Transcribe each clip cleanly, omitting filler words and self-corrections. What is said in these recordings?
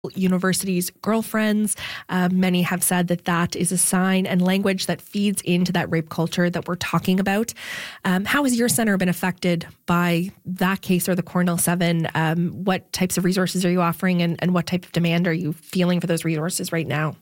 universities' girlfriends. Many have said that that is a sign and language that feeds into that rape culture that we're talking about. How has your center been affected by that case or the Cornell 7? What types of resources are you offering and what type of demand are you feeling for those resources right now?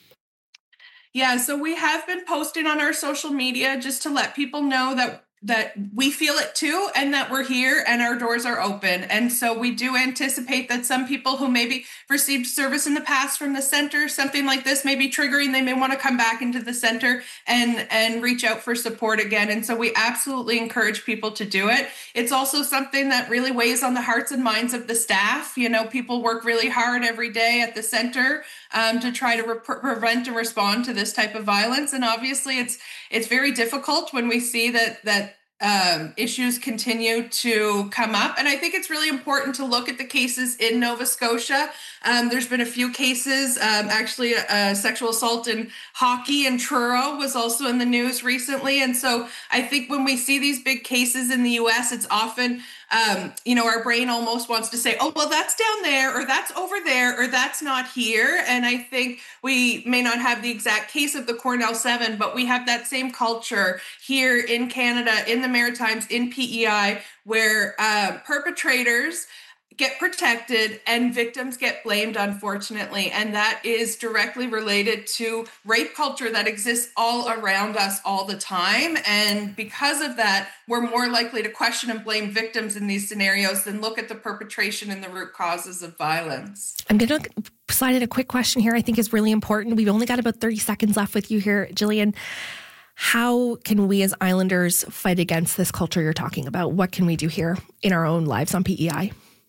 Yeah, so we have been posting on our social media just to let people know that we feel it too, and that we're here and our doors are open. And so we do anticipate that some people who maybe received service in the past from the center, something like this may be triggering. They may want to come back into the center and reach out for support again. And so we absolutely encourage people to do it. It's also something that really weighs on the hearts and minds of the staff. You know, people work really hard every day at the center to try to prevent and respond to this type of violence. And obviously it's very difficult when we see that issues continue to come up. And I think it's really important to look at the cases in Nova Scotia. There's been a few cases, actually sexual assault in hockey in Truro was also in the news recently. And so I think when we see these big cases in the US, it's often, our brain almost wants to say, oh, well, that's down there, or that's over there, or that's not here. And I think we may not have the exact case of the Cornell 7, but we have that same culture here in Canada, in the Maritimes, in PEI, where perpetrators get protected and victims get blamed, unfortunately. And that is directly related to rape culture that exists all around us all the time. And because of that, we're more likely to question and blame victims in these scenarios than look at the perpetration and the root causes of violence. I'm going to slide in a quick question here I think is really important. We've only got about 30 seconds left with you here, Gillian. How can we as Islanders fight against this culture you're talking about? What can we do here in our own lives on PEI?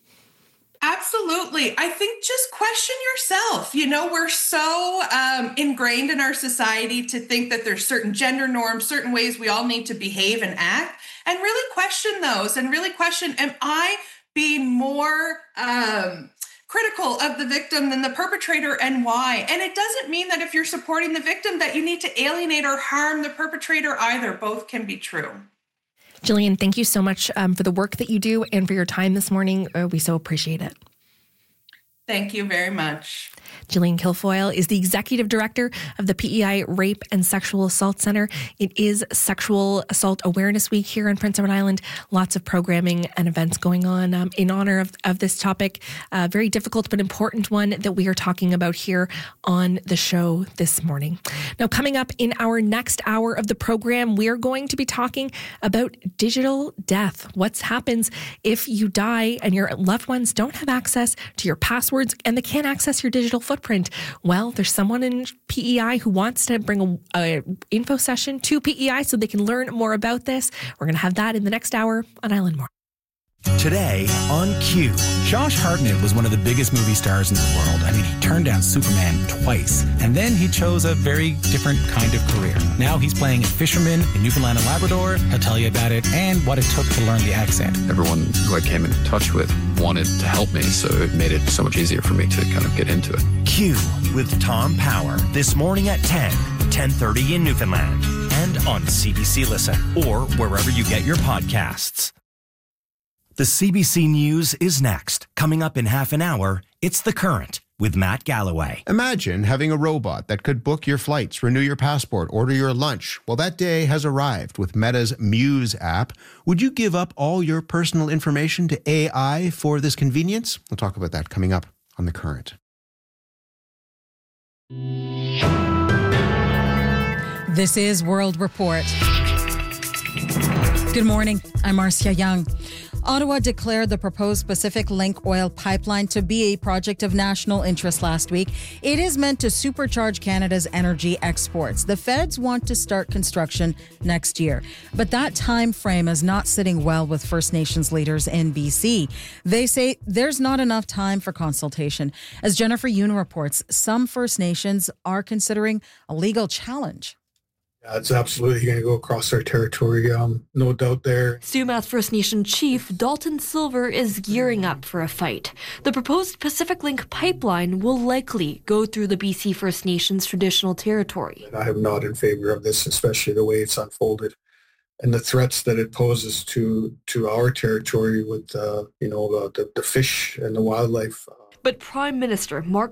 Absolutely. I think just question yourself. You know, we're so ingrained in our society to think that there's certain gender norms, certain ways we all need to behave and act, and really question those and really question, am I being more critical of the victim than the perpetrator, and why? And it doesn't mean that if you're supporting the victim that you need to alienate or harm the perpetrator either. Both can be true. Gillian, thank you so much for the work that you do and for your time this morning. We so appreciate it. Thank you very much. Gillian Kilfoyle is the Executive Director of the PEI Rape and Sexual Assault Center. It is Sexual Assault Awareness Week here in Prince Edward Island. Lots of programming and events going on in honor of this topic. Very difficult but important one that we are talking about here on the show this morning. Now, coming up in our next hour of the program, we are going to be talking about digital death. What happens if you die and your loved ones don't have access to your passwords and they can't access your digital footprint? Well, there's someone in PEI who wants to bring a info session to PEI so they can learn more about this. We're going to have that in the next hour on Island More. Today on Q. Josh Hartnett was one of the biggest movie stars in the world. I mean, he turned down Superman twice, and then he chose a very different kind of career. Now he's playing a fisherman in Newfoundland and Labrador. He'll tell you about it and what it took to learn the accent. Everyone who I came in touch with wanted to help me, so it made it so much easier for me to kind of get into it. Q with Tom Power this morning at 10:30 in Newfoundland, and on CBC Listen or wherever you get your podcasts. The CBC News is next. Coming up in half an hour, it's The Current with Matt Galloway. Imagine having a robot that could book your flights, renew your passport, order your lunch. Well, that day has arrived with Meta's Muse app. Would you give up all your personal information to AI for this convenience? We'll talk about that coming up on The Current. This is World Report. Good morning. I'm Marcia Young. Ottawa declared the proposed Pacific Link oil pipeline to be a project of national interest last week. It is meant to supercharge Canada's energy exports. The feds want to start construction next year, but that time frame is not sitting well with First Nations leaders in BC. They say there's not enough time for consultation. As Jennifer Yoon reports, some First Nations are considering a legal challenge. Yeah, it's absolutely going to go across our territory, no doubt there. Sumac First Nation Chief Dalton Silver is gearing up for a fight. The proposed Pacific Link pipeline will likely go through the BC First Nations traditional territory. I am not in favor of this, especially the way it's unfolded and the threats that it poses to our territory with, the fish and the wildlife. But Prime Minister Mark